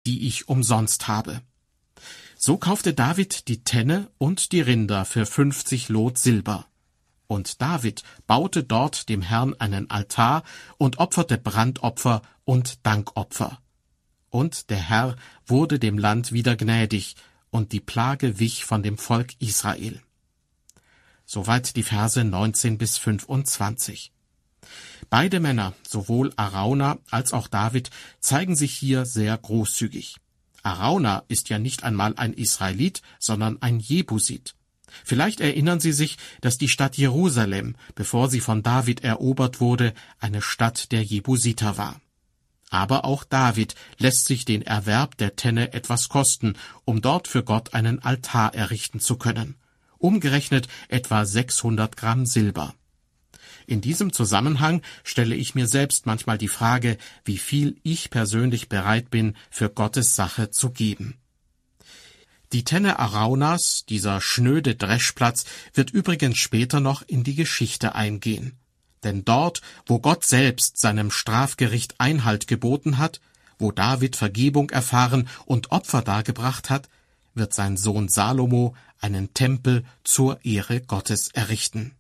die ich umsonst habe.« So kaufte David die Tenne und die Rinder für 50 Lot Silber. Und David baute dort dem Herrn einen Altar und opferte Brandopfer und Dankopfer. Und der Herr wurde dem Land wieder gnädig, und die Plage wich von dem Volk Israel. Soweit die Verse 19 bis 25. Beide Männer, sowohl Arauna als auch David, zeigen sich hier sehr großzügig. Arauna ist ja nicht einmal ein Israelit, sondern ein Jebusit. Vielleicht erinnern Sie sich, dass die Stadt Jerusalem, bevor sie von David erobert wurde, eine Stadt der Jebusiter war. Aber auch David lässt sich den Erwerb der Tenne etwas kosten, um dort für Gott einen Altar errichten zu können. Umgerechnet etwa 600 Gramm Silber. In diesem Zusammenhang stelle ich mir selbst manchmal die Frage, wie viel ich persönlich bereit bin, für Gottes Sache zu geben. Die Tenne Araunas, dieser schnöde Dreschplatz, wird übrigens später noch in die Geschichte eingehen. Denn dort, wo Gott selbst seinem Strafgericht Einhalt geboten hat, wo David Vergebung erfahren und Opfer dargebracht hat, wird sein Sohn Salomo einen Tempel zur Ehre Gottes errichten.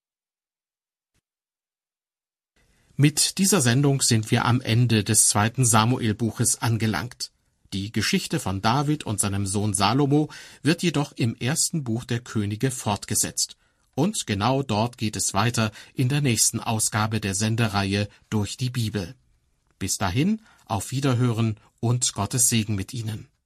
Mit dieser Sendung sind wir am Ende des 2. Samuel-Buches angelangt. Die Geschichte von David und seinem Sohn Salomo wird jedoch im 1. Buch der Könige fortgesetzt. Und genau dort geht es weiter in der nächsten Ausgabe der Sendereihe Durch die Bibel. Bis dahin, auf Wiederhören und Gottes Segen mit Ihnen.